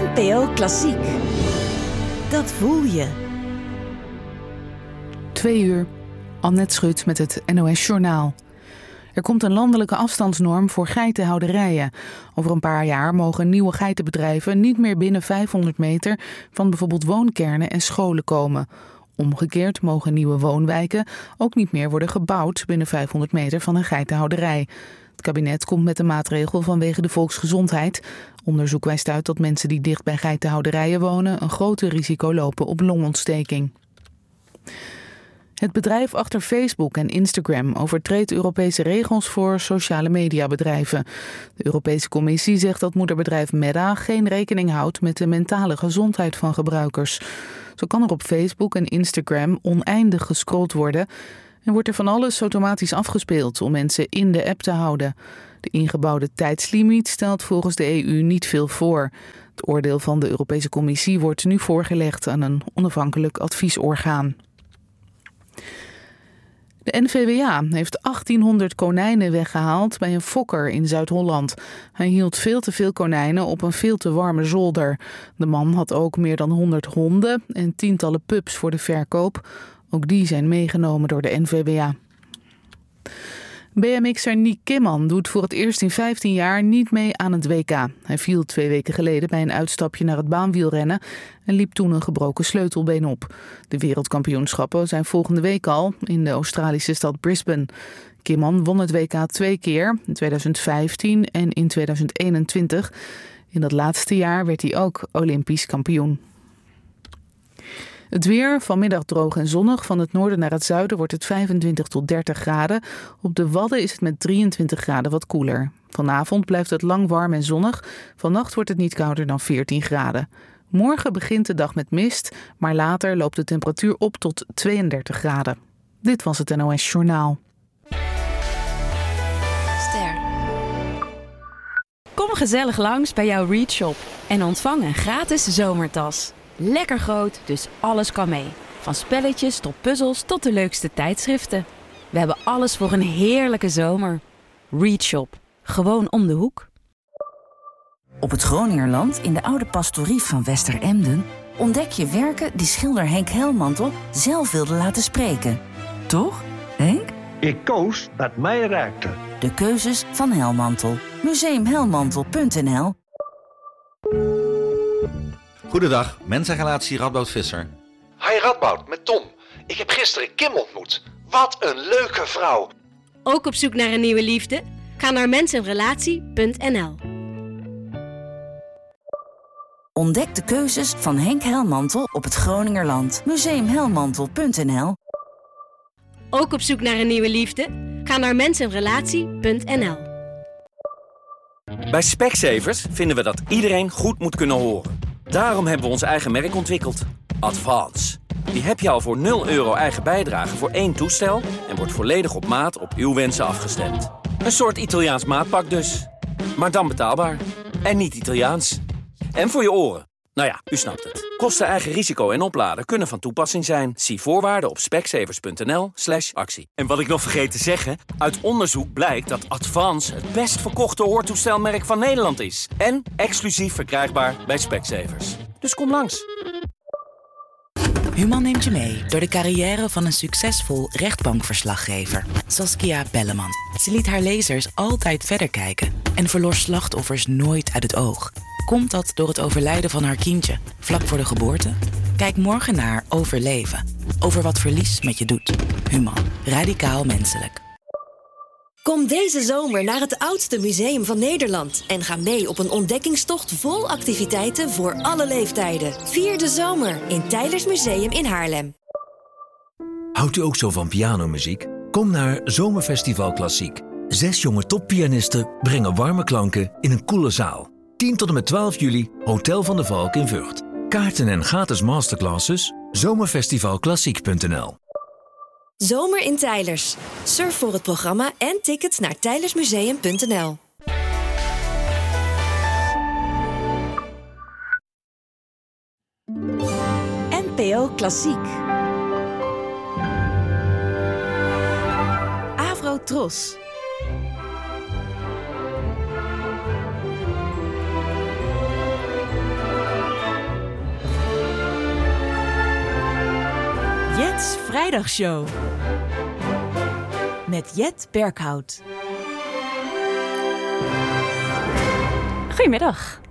NPO Klassiek. Dat voel je. 2:00, Annette Schut met het NOS Journaal. Er komt een landelijke afstandsnorm voor geitenhouderijen. Over een paar jaar mogen nieuwe geitenbedrijven niet meer binnen 500 meter van bijvoorbeeld woonkernen en scholen komen. Omgekeerd mogen nieuwe woonwijken ook niet meer worden gebouwd binnen 500 meter van een geitenhouderij. Het kabinet komt met de maatregel vanwege de volksgezondheid. Onderzoek wijst uit dat mensen die dicht bij geitenhouderijen wonen een groter risico lopen op longontsteking. Het bedrijf achter Facebook en Instagram overtreedt Europese regels voor sociale mediabedrijven. De Europese Commissie zegt dat moederbedrijf Meta geen rekening houdt met de mentale gezondheid van gebruikers. Zo kan er op Facebook en Instagram oneindig gescrolld worden en wordt er van alles automatisch afgespeeld om mensen in de app te houden. De ingebouwde tijdslimiet stelt volgens de EU niet veel voor. Het oordeel van de Europese Commissie wordt nu voorgelegd aan een onafhankelijk adviesorgaan. De NVWA heeft 1800 konijnen weggehaald bij een fokker in Zuid-Holland. Hij hield veel te veel konijnen op een veel te warme zolder. De man had ook meer dan 100 honden en tientallen pups voor de verkoop. Ook die zijn meegenomen door de NVWA. BMX'er Nick Kimman doet voor het eerst in 15 jaar niet mee aan het WK. Hij viel 2 weken geleden bij een uitstapje naar het baanwielrennen en liep toen een gebroken sleutelbeen op. De wereldkampioenschappen zijn volgende week al in de Australische stad Brisbane. Kimman won het WK 2 keer, in 2015 en in 2021. In dat laatste jaar werd hij ook Olympisch kampioen. Het weer, vanmiddag droog en zonnig. Van het noorden naar het zuiden wordt het 25 tot 30 graden. Op de Wadden is het met 23 graden wat koeler. Vanavond blijft het lang warm en zonnig. Vannacht wordt het niet kouder dan 14 graden. Morgen begint de dag met mist, maar later loopt de temperatuur op tot 32 graden. Dit was het NOS Journaal. Ster. Kom gezellig langs bij jouw Read Shop en ontvang een gratis zomertas. Lekker groot, dus alles kan mee. Van spelletjes tot puzzels tot de leukste tijdschriften. We hebben alles voor een heerlijke zomer. Read Shop. Gewoon om de hoek. Op het Groningerland, in de oude pastorie van Westeremden, ontdek je werken die schilder Henk Helmantel zelf wilde laten spreken. Toch, Henk? Ik koos wat mij raakte. De keuzes van Helmantel. Museumhelmantel.nl. Goedendag, mensenrelatie Radboud Visser. Hi Radboud, met Tom. Ik heb gisteren Kim ontmoet. Wat een leuke vrouw. Ook op zoek naar een nieuwe liefde? Ga naar mensenrelatie.nl. Ontdek de keuzes van Henk Helmantel op het Groningerland. Museumhelmantel.nl. Ook op zoek naar een nieuwe liefde? Ga naar mensenrelatie.nl. Bij Specsavers vinden we dat iedereen goed moet kunnen horen. Daarom hebben we ons eigen merk ontwikkeld. Advance. Die heb je al voor €0 eigen bijdrage voor 1 toestel en wordt volledig op maat op uw wensen afgestemd. Een soort Italiaans maatpak dus. Maar dan betaalbaar. En niet Italiaans. En voor je oren. Nou ja, u snapt het. Kosten, eigen risico en opladen kunnen van toepassing zijn. Zie voorwaarden op specsavers.nl/actie. En wat ik nog vergeet te zeggen, uit onderzoek blijkt dat Advance het best verkochte hoortoestelmerk van Nederland is. En exclusief verkrijgbaar bij Specsavers. Dus kom langs. Human neemt je mee door de carrière van een succesvol rechtbankverslaggever, Saskia Belleman. Ze liet haar lezers altijd verder kijken en verloor slachtoffers nooit uit het oog. Komt dat door het overlijden van haar kindje, vlak voor de geboorte? Kijk morgen naar Overleven. Over wat verlies met je doet. Human. Radicaal menselijk. Kom deze zomer naar het oudste museum van Nederland en ga mee op een ontdekkingstocht vol activiteiten voor alle leeftijden. Vier de zomer in Teylers Museum in Haarlem. Houdt u ook zo van pianomuziek? Kom naar Zomerfestival Klassiek. 6 jonge toppianisten brengen warme klanken in een koele zaal. 10 tot en met 12 juli, Hotel van de Valk in Vught. Kaarten en gratis masterclasses, zomerfestivalklassiek.nl. Zomer in Teylers. Surf voor het programma en tickets naar teylersmuseum.nl. NPO Klassiek. Avro Tros. Jet's Vrijdagshow. Met Jet Berkhout. Goedemiddag.